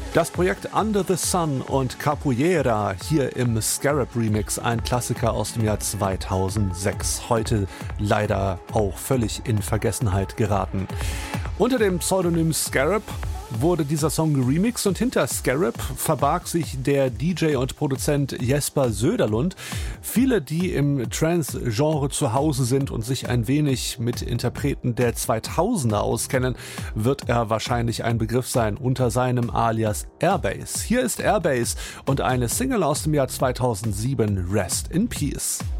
Das Projekt Under the Sun und Capoeira hier im Scarab Remix, ein Klassiker aus dem Jahr 2006, heute leider auch völlig in Vergessenheit geraten. Unter dem Pseudonym Scarab wurde dieser Song geremixed und hinter Scarab verbarg sich der DJ und Produzent Jesper Söderlund. Viele, die im Trance-Genre zu Hause sind und sich ein wenig mit Interpreten der 2000er auskennen, wird er wahrscheinlich ein Begriff sein unter seinem Alias Airbase. Hier ist Airbase und eine Single aus dem Jahr 2007, Rest in Peace.